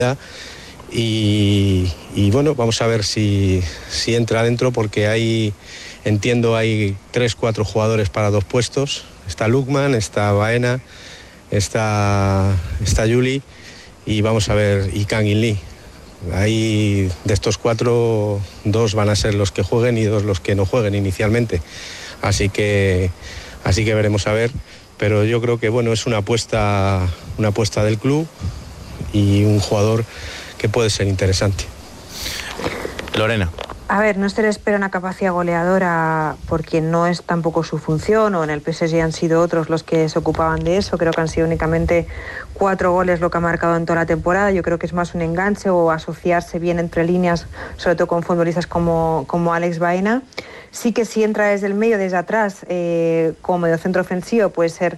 y bueno, vamos a ver si entra dentro, porque entiendo hay 3-4 jugadores para 2 puestos. Está Lukman, está Baena, está Yuli y vamos a ver, y Kang In Lee. Ahí de estos 4, 2 van a ser los que jueguen y 2 los que no jueguen inicialmente. Así que veremos a ver. Pero yo creo que bueno, es una apuesta del club y un jugador que puede ser interesante. Lorena. A ver, no se le espera una capacidad goleadora porque no es tampoco su función, o en el PSG han sido otros los que se ocupaban de eso. Creo que han sido únicamente 4 goles lo que ha marcado en toda la temporada. Yo creo que es más un enganche o asociarse bien entre líneas, sobre todo con futbolistas como Alex Baena. Sí que si entra desde el medio, desde atrás, como mediocentro ofensivo, puede ser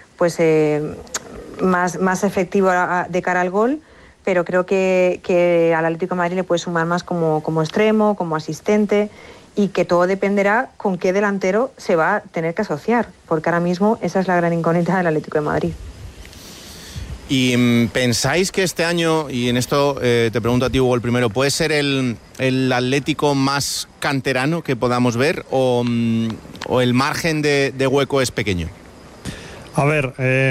más efectivo de cara al gol. Pero creo que al Atlético de Madrid le puede sumar más como extremo, como asistente, y que todo dependerá con qué delantero se va a tener que asociar, porque ahora mismo esa es la gran incógnita del Atlético de Madrid. ¿Y pensáis que este año, y en esto te pregunto a ti, Hugo, el primero, puede ser el Atlético más canterano que podamos ver, o el margen de hueco es pequeño? A ver,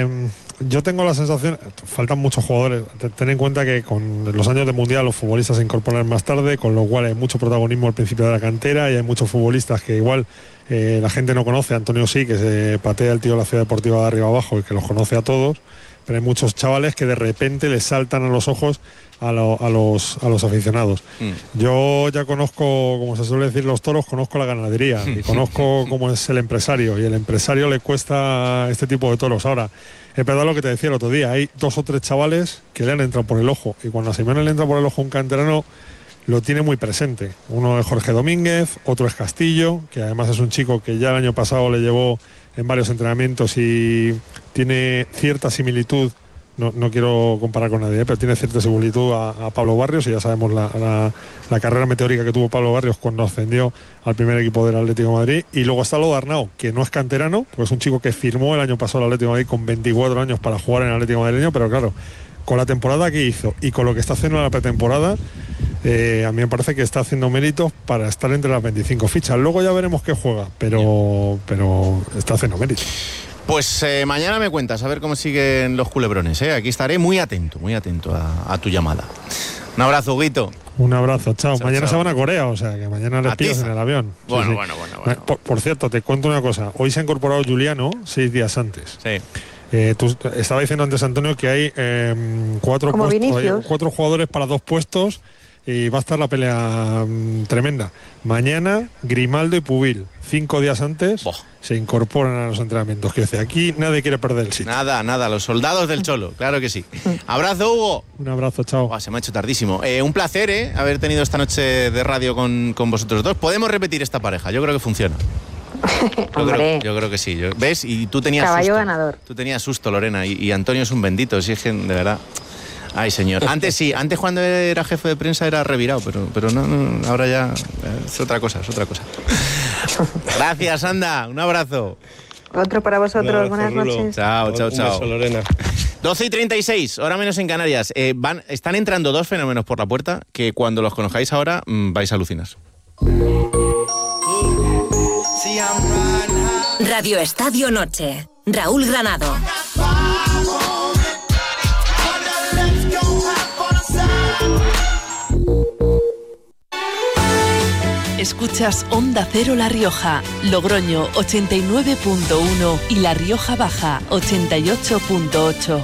yo tengo la sensación, faltan muchos jugadores. Ten en cuenta que con los años de Mundial los futbolistas se incorporan más tarde, con lo cual hay mucho protagonismo al principio de la cantera y hay muchos futbolistas que igual la gente no conoce. Antonio sí, que se patea el tío de la Ciudad Deportiva de arriba abajo y que los conoce a todos, pero hay muchos chavales que de repente les saltan a los ojos a los aficionados. Yo ya conozco, como se suele decir los toros, conozco la ganadería y conozco cómo es el empresario, y el empresario le cuesta este tipo de toros. Ahora, es verdad lo que te decía el otro día, hay 2 o 3 chavales que le han entrado por el ojo, y cuando a Simeone le entra por el ojo un canterano lo tiene muy presente. Uno es Jorge Domínguez, otro es Castillo, que además es un chico que ya el año pasado le llevó en varios entrenamientos y tiene cierta similitud. No quiero comparar con nadie, pero tiene cierta similitud a Pablo Barrios, y ya sabemos la carrera meteórica que tuvo Pablo Barrios cuando ascendió al primer equipo del Atlético de Madrid. Y luego está Lodo Arnau, que no es canterano, porque es un chico que firmó el año pasado el Atlético de Madrid con 24 años para jugar en el Atlético madrileño, pero claro, con la temporada que hizo y con lo que está haciendo en la pretemporada, a mí me parece que está haciendo méritos para estar entre las 25 fichas. Luego ya veremos qué juega, pero está haciendo méritos. Pues mañana me cuentas a ver cómo siguen los culebrones, ¿eh? Aquí estaré muy atento a tu llamada. Un abrazo, Huguito. Un abrazo, chao. Mañana se van a Corea, o sea que mañana les pillas en el avión. Bueno, sí. Bueno. Por cierto, te cuento una cosa. Hoy se ha incorporado Juliano 6 días antes. Sí. Tú estabas diciendo antes, Antonio, que hay 4 jugadores para 2 puestos, y va a estar la pelea tremenda. Mañana, Grimaldo y Pubil, 5 días antes, se incorporan a los entrenamientos. Que dice, aquí nadie quiere perder el sitio. Nada, los soldados del Cholo, claro que sí. Abrazo, Hugo. Un abrazo, chao. Se me ha hecho tardísimo. Un placer, haber tenido esta noche de radio con vosotros dos. Podemos repetir esta pareja, yo creo que funciona. Yo creo que sí. ¿Ves? Y tú tenías caballo susto. Ganador. Tú tenías susto, Lorena, y Antonio es un bendito, si es que, de verdad. Ay, señor. Antes sí, antes cuando era jefe de prensa era revirado, pero no, ahora ya es otra cosa. Gracias, anda, un abrazo. Otro para vosotros, buenas noches. Chao. Un beso, Lorena. 12:36, hora menos en Canarias. Están entrando 2 fenómenos por la puerta que cuando los conozcáis ahora vais a alucinar. Radio Estadio Noche. Raúl Granado. Escuchas Onda Cero La Rioja, Logroño 89.1 y La Rioja Baja 88.8.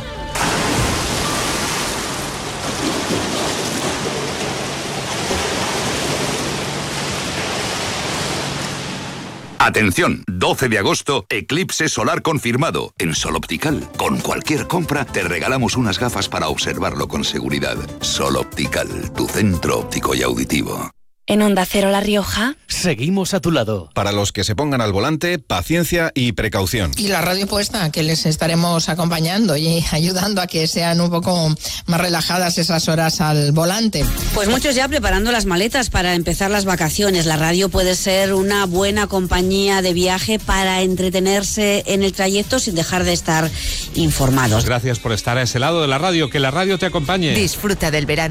Atención, 12 de agosto, eclipse solar confirmado. En Sol Optical, con cualquier compra, te regalamos unas gafas para observarlo con seguridad. Sol Optical, tu centro óptico y auditivo. En Onda Cero La Rioja, seguimos a tu lado. Para los que se pongan al volante, paciencia y precaución. Y la radio puesta, que les estaremos acompañando y ayudando a que sean un poco más relajadas esas horas al volante. Pues muchos ya preparando las maletas para empezar las vacaciones. La radio puede ser una buena compañía de viaje para entretenerse en el trayecto sin dejar de estar informados. Gracias por estar a ese lado de la radio, que la radio te acompañe. Disfruta del verano